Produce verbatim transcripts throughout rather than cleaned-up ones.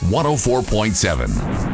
one oh four point seven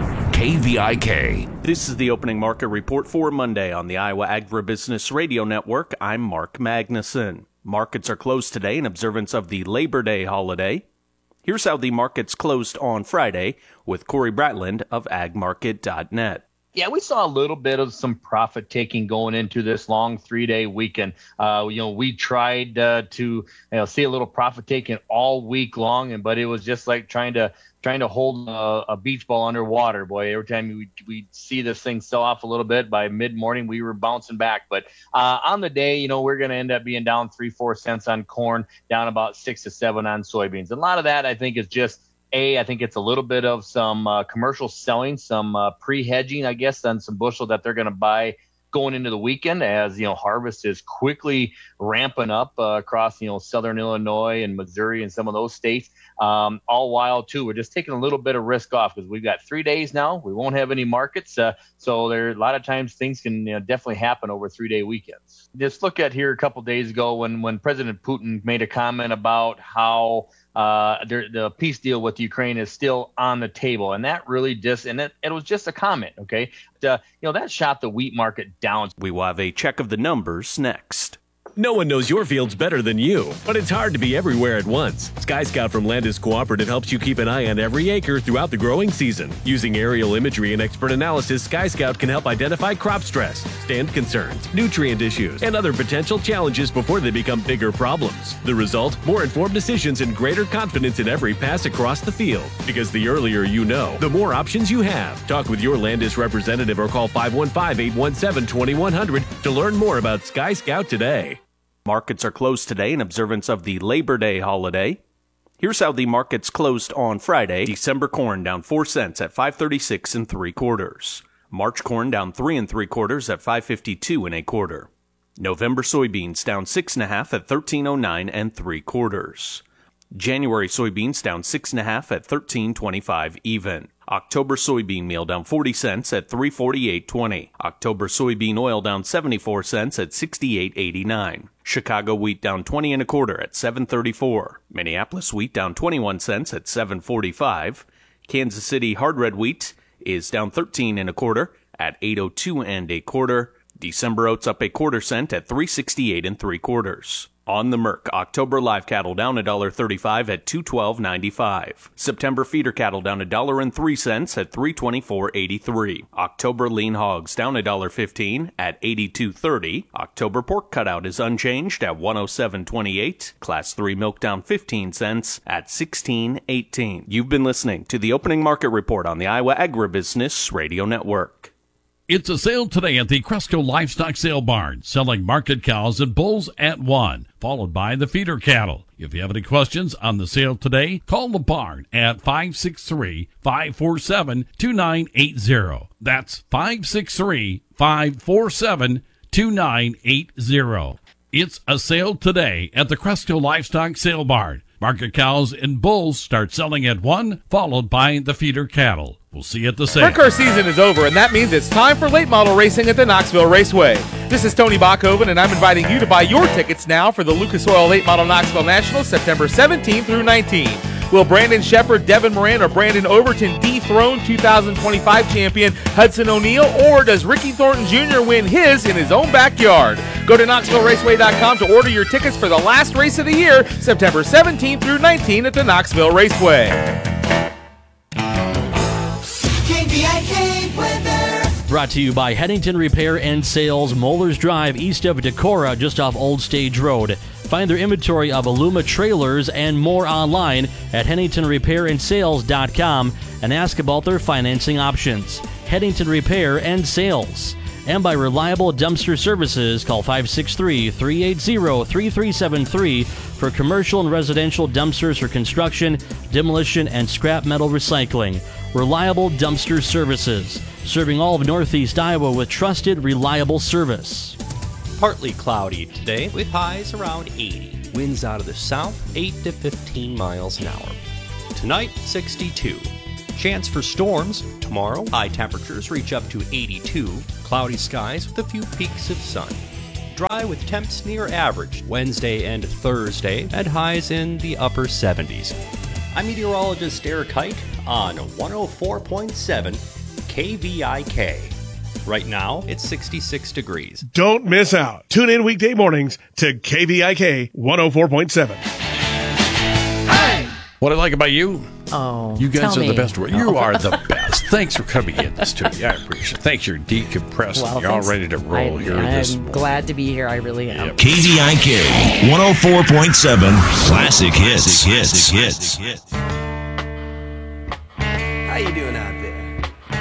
K V I K. This is the opening market report for Monday on the Iowa Agribusiness Radio Network. I'm Mark Magnuson. Markets are closed today in observance of the Labor Day holiday. Here's how the markets closed on Friday with Corey Bratland of ag market dot net. Yeah, we saw a little bit of some profit taking going into this long three-day weekend. Uh, you know, we tried uh, to you know see a little profit taking all week long, and but it was just like trying to trying to hold a, a beach ball underwater. Boy, every time we we see this thing sell off a little bit, by mid-morning we were bouncing back. But uh, on the day, you know, we're going to end up being down three, four cents on corn, down about six to seven on soybeans. And a lot of that, I think, is just A, I think it's a little bit of some uh, commercial selling, some uh, pre-hedging, I guess, on some bushel that they're going to buy going into the weekend as, you know, harvest is quickly ramping up uh, across, you know, southern Illinois and Missouri and some of those states. Um, all while, too, we're just taking a little bit of risk off because we've got three days now. We won't have any markets. Uh, so there a lot of times things can you know, definitely happen over three-day weekends. Just look at here a couple days ago when, when President Putin made a comment about how Uh, the, the peace deal with Ukraine is still on the table, and that really just and it, it was just a comment, okay? Uh, you know that shot the wheat market down. We will have a check of the numbers next. No one knows your fields better than you, but it's hard to be everywhere at once. Sky Scout from Landis Cooperative helps you keep an eye on every acre throughout the growing season. Using aerial imagery and expert analysis, Sky Scout can help identify crop stress, stand concerns, nutrient issues, and other potential challenges before they become bigger problems. The result? More informed decisions and greater confidence in every pass across the field. Because the earlier you know, the more options you have. Talk with your Landis representative or call five one five, eight one seven, two one zero zero to learn more about Sky Scout today. Markets are closed today in observance of the Labor Day holiday. Here's how the markets closed on Friday. December corn down four cents at five thirty-six and three quarters. March corn down three and three quarters at five fifty-two and a quarter. November soybeans down six and a half at thirteen oh nine and three quarters. January soybeans down six and a half at thirteen twenty-five even. October soybean meal down forty cents at three forty-eight twenty. October soybean oil down seventy-four cents at sixty-eight eighty-nine. Chicago wheat down twenty and a quarter at seven thirty-four. Minneapolis wheat down twenty-one cents at seven forty-five. Kansas City hard red wheat is down thirteen and a quarter at eight oh two and a quarter. December oats up a quarter cent at three sixty-eight and three quarters. On the Merc, October live cattle down one dollar thirty-five at two twelve ninety-five. September feeder cattle down one dollar and three cents at three twenty-four eighty-three. October lean hogs down one dollar fifteen at eighty-two thirty. October pork cutout is unchanged at one oh seven twenty-eight. Class three milk down fifteen cents at sixteen eighteen. You've been listening to the opening market report on the Iowa Agribusiness Radio Network. It's a sale today at the Cresco Livestock Sale Barn, selling market cows and bulls at one, followed by the feeder cattle. If you have any questions on the sale today, call the barn at five six three, five four seven, two nine eight zero. That's five six three, five four seven, two nine eight zero. It's a sale today at the Cresco Livestock Sale Barn. Market cows and bulls start selling at one, followed by the feeder cattle. We'll see you at the sale. Sprint car season is over, and that means it's time for late model racing at the Knoxville Raceway. This is Tony Bachhoven, and I'm inviting you to buy your tickets now for the Lucas Oil Late Model Knoxville National, September seventeenth through nineteenth. Will Brandon Shepard, Devin Moran, or Brandon Overton dethrone two thousand twenty-five champion Hudson O'Neal, or does Ricky Thornton Junior win his in his own backyard? Go to Knoxville Raceway dot com to order your tickets for the last race of the year, September seventeenth through nineteenth at the Knoxville Raceway. K V I K weather. Brought to you by Headington Repair and Sales, Mollers Drive, east of Decorah, just off Old Stage Road. Find their inventory of Aluma trailers and more online at Headington Repair and Sales dot com and ask about their financing options. Headington Repair and Sales. And by Reliable Dumpster Services, call five six three, three eight zero, three three seven three for commercial and residential dumpsters for construction, demolition, and scrap metal recycling. Reliable Dumpster Services, serving all of Northeast Iowa with trusted, reliable service. Partly cloudy today with highs around eighty. Winds out of the south, eight to fifteen miles an hour. Tonight, sixty-two. Chance for storms tomorrow. High temperatures reach up to eighty-two. Cloudy skies with a few peaks of sun. Dry with temps near average Wednesday and Thursday, and highs in the upper seventies. I'm meteorologist Eric Hite on one oh four point seven K V I K. Right now, it's sixty-six degrees. Don't miss out. Tune in weekday mornings to K V I K one oh four point seven. What I like about you? Oh, you guys tell are me. the best. You are the best. Thanks for coming in the studio. I appreciate it. Thanks. You're decompressing. Well, You're all thanks. ready to roll I, here I'm this morning. glad to be here. I really am. Yep. K V I K one oh four point seven Classic Hits. Hits. Hits. Hits.